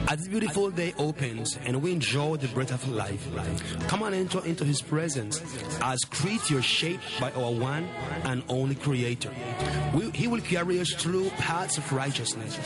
As this beautiful day opens and we enjoy the breath of life, come on, enter into His presence as creatures shaped by our one and only Creator. He will carry us through paths of righteousness